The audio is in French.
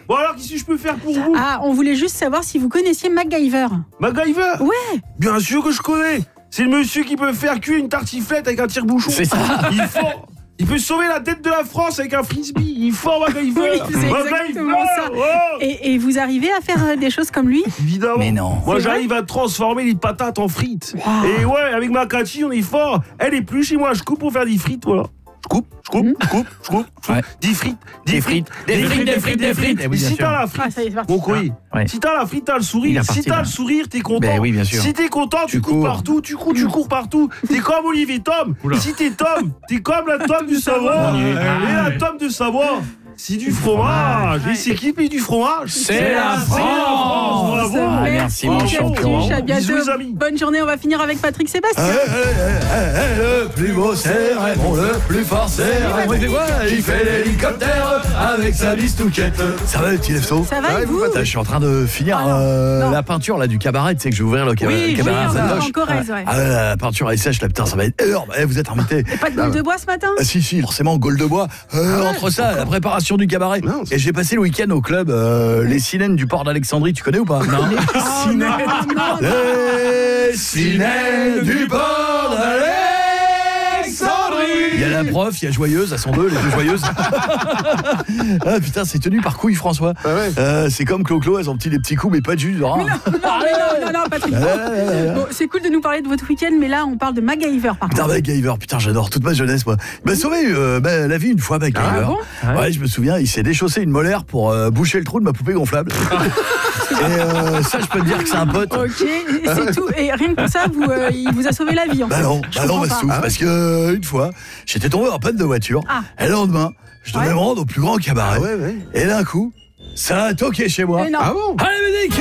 Bon alors, qu'est-ce que je peux faire pour vous? Ah, on voulait juste savoir si vous connaissiez MacGyver. MacGyver? Ouais. Bien sûr que je connais. C'est le monsieur qui peut faire cuire une tartiflette avec un tire-bouchon. C'est ça. Il est fort. Il peut sauver la tête de la France avec un frisbee. Il est fort, MacGyver. Oui, c'est exactement ça. Oh. Et vous arrivez à faire des choses comme lui? Évidemment. Mais non. Moi, C'est j'arrive à transformer les patates en frites. Wow. Et ouais, avec ma Cathy, on est fort. Elle est plus chez moi. Je coupe pour faire des frites, voilà. Je coupe. Ouais. Des frites. Des frites. Eh oui, bien si sûr. t'as la Ah, frite, ça y est, c'est parti. mon courrier. Ouais. Si t'as la frite, t'as le Il sourire. est Si parti, t'as là. le sourire, t'es content. Ben oui, bien sûr. Si t'es content, tu cours cours. partout. Tu cours partout. T'es comme Olivier Tom. Si t'es Tom, t'es comme la tome du savoir. Et la tome de savoir, c'est du fromage. Et c'est qui paye du fromage? C'est la France. Bravo. Merci, Bravo. mon champion. À bientôt. Bisous, les amis. Bonne journée, on va finir avec Patrick Sébastien. Le plus beau c'est Raymond, le plus fort c'est Raymond. Il fait l'hélicoptère avec sa bistouquette. Ça va, petit lefto? Ça va, et vous? Je suis en train de finir non. la peinture là du cabaret. Tu sais que je vais ouvrir le cabaret. Oui, cabaret à Saint-Doche. en Corrèze, ouais. Ah, la peinture elle sèche là, putain, ça va être énorme. Vous êtes invité. Pas de gueule de bois ce matin? Ah, si, forcément, Gaule de bois. Entre ça, la préparation du cabaret. Mince. Et j'ai passé le week-end au club Les Sirènes du port d'Alexandrie. Tu connais ou pas? Non. Oh, non. Les Sirènes du port d'Alexandrie. Il y a la prof, il y a Joyeuse, elles sont deux, les deux Joyeuses. Ah putain, c'est tenu par Couille François. Ah ouais. C'est comme Clo-Clo, elles ont des petits coups mais pas de jus. Non, Patrick. Bon, c'est cool de nous parler de votre week-end, mais là, on parle de MacGyver, par Putain, contre. MacGyver, putain, j'adore toute ma jeunesse, moi. Sauvé la vie une fois, MacGyver. Ah bon? Ouais, je me souviens, il s'est déchaussé une molaire pour boucher le trou de ma poupée gonflable. Et ça, je peux te dire que c'est un pote. Ok, c'est tout. Et rien que pour ça, il vous a sauvé la vie, en fait. Non, Je comprends pas. Mastou, parce que une fois, j'étais tombé en panne de voiture. Ah. Et le lendemain, je devais me rendre au plus grand cabaret. Ah ouais. Et d'un coup, ça a toqué chez moi. Mais non. Ah bon? Allez, Médéric,